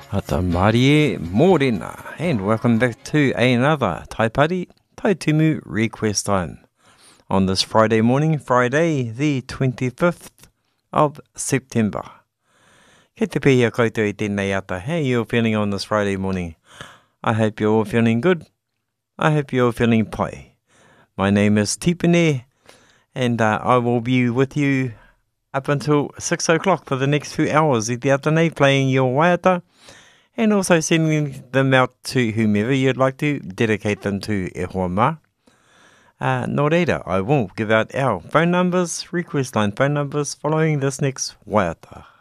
Hata Marie Morena, and welcome back to another Tai Pari Tai Tumu request time on this Friday morning, Friday the 25th of September. Kei te pēhia koutou I tēnei ata. How are you feeling on this Friday morning? I hope you're all feeling good. I hope you're all feeling pai. My name is Tipene, and I will be with you up until 6 o'clock for the next few hours I te atanei, playing your waiata, and also sending them out to whomever you'd like to dedicate them to e hoa ma. Nō reira, I will give out our phone numbers, request line phone numbers, following this next waiata.